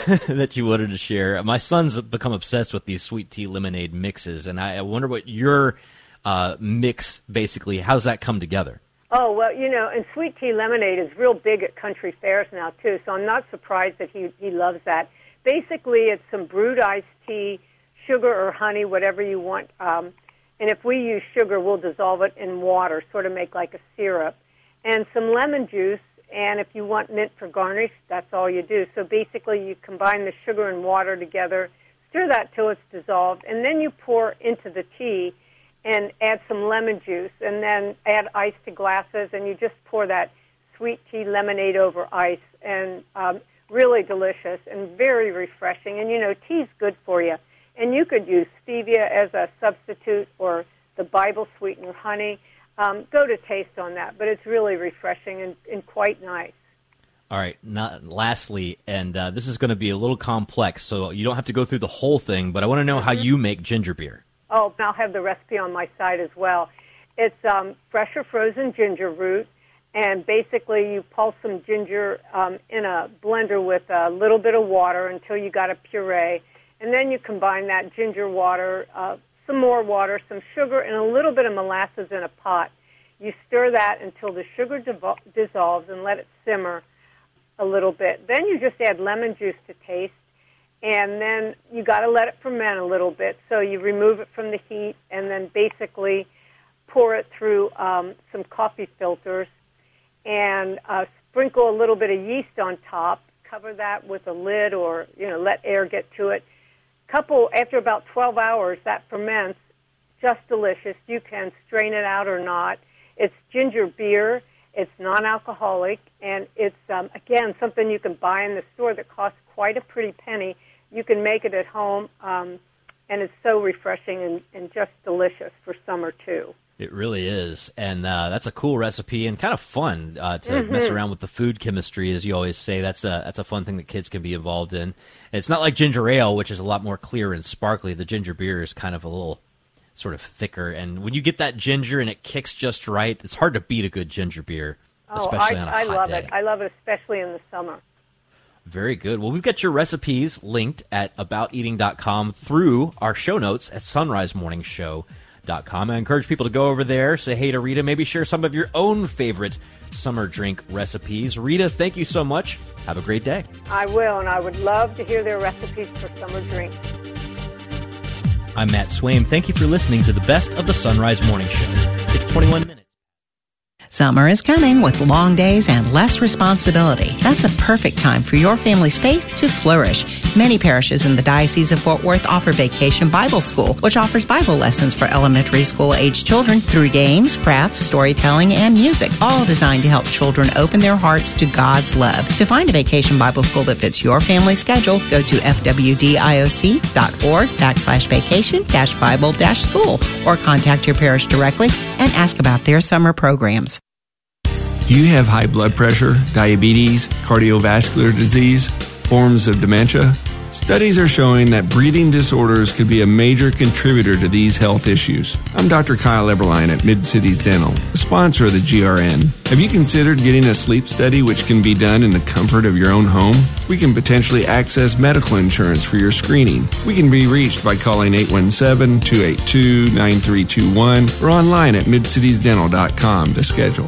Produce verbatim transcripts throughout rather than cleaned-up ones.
that you wanted to share. My son's become obsessed with these sweet tea lemonade mixes, and I, I wonder what your uh, mix, basically, how's that come together? Oh, well, you know, and sweet tea lemonade is real big at country fairs now, too, so I'm not surprised that he, he loves that. Basically, it's some brewed iced tea, sugar or honey, whatever you want. Um, and if we use sugar, we'll dissolve it in water, sort of make like a syrup. And some lemon juice, and if you want mint for garnish, that's all you do. So basically, you combine the sugar and water together, stir that till it's dissolved, and then you pour into the tea and add some lemon juice, and then add ice to glasses, and you just pour that sweet tea lemonade over ice, and um, really delicious and very refreshing. And, you know, tea's good for you. And you could use stevia as a substitute or the Bible sweetener honey. Um, go to taste on that, but it's really refreshing and, and quite nice. All right, not, lastly, and uh, this is going to be a little complex, so you don't have to go through the whole thing, but I want to know mm-hmm. how you make ginger beer. Oh, I'll have the recipe on my site as well. It's um, fresh or frozen ginger root, and basically you pulse some ginger um, in a blender with a little bit of water until you got a puree, and then you combine that ginger water, uh, some more water, some sugar, and a little bit of molasses in a pot. You stir that until the sugar devo- dissolves and let it simmer a little bit. Then you just add lemon juice to taste, and then you got to let it ferment a little bit. So you remove it from the heat and then basically pour it through um, some coffee filters and uh, sprinkle a little bit of yeast on top. Cover that with a lid or, you know, let air get to it. Couple, after about twelve hours, that ferments, just delicious. You can strain it out or not. It's ginger beer. It's non-alcoholic, and it's, um, again, something you can buy in the store that costs quite a pretty penny. You can make it at home, um, and it's so refreshing and, and just delicious for summer, too. It really is, and uh, that's a cool recipe and kind of fun uh, to mm-hmm. mess around with the food chemistry, as you always say. That's a that's a fun thing that kids can be involved in. It's not like ginger ale, which is a lot more clear and sparkly. The ginger beer is kind of a little sort of thicker, and when you get that ginger and it kicks just right, it's hard to beat a good ginger beer, especially oh, I, on a I hot love day. it. I love it, especially in the summer. Very good. Well, we've got your recipes linked at about eating dot com through our show notes at sunrise morning show dot com. I encourage people to go over there, say hey to Rita, maybe share some of your own favorite summer drink recipes. Rita, thank you so much. Have a great day. I will, and I would love to hear their recipes for summer drinks. I'm Matt Swaim. Thank you for listening to the best of the Sunrise Morning Show. It's twenty-one minutes. Summer is coming with long days and less responsibility. That's a perfect time for your family's faith to flourish. Many parishes in the Diocese of Fort Worth offer Vacation Bible School, which offers Bible lessons for elementary school-age children through games, crafts, storytelling, and music, all designed to help children open their hearts to God's love. To find a Vacation Bible School that fits your family schedule, go to fwdioc.org backslash vacation dash Bible dash school or contact your parish directly and ask about their summer programs. Do you have high blood pressure, diabetes, cardiovascular disease, forms of dementia? Studies are showing that breathing disorders could be a major contributor to these health issues. I'm Doctor Kyle Eberline at Mid-Cities Dental, a sponsor of the G R N. Have you considered getting a sleep study which can be done in the comfort of your own home? We can potentially access medical insurance for your screening. We can be reached by calling eight one seven, two eight two, nine three two one or online at mid cities dental dot com to schedule.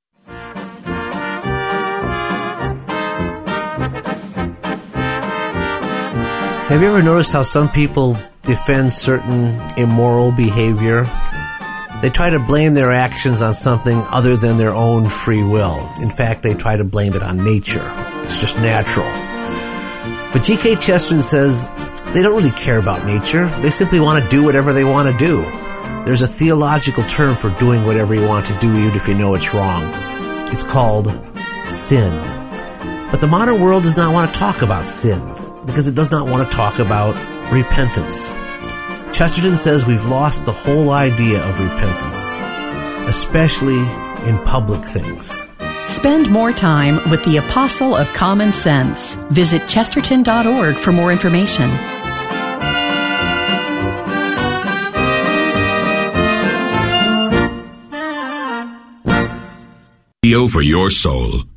Have you ever noticed how some people defend certain immoral behavior? They try to blame their actions on something other than their own free will. In fact, they try to blame it on nature. It's just natural. But G K Chesterton says they don't really care about nature. They simply want to do whatever they want to do. There's a theological term for doing whatever you want to do, even if you know it's wrong. It's called sin. But the modern world does not want to talk about sin, because it does not want to talk about repentance. Chesterton says we've lost the whole idea of repentance, especially in public things. Spend more time with the Apostle of Common Sense. Visit chesterton dot org for more information. For your soul.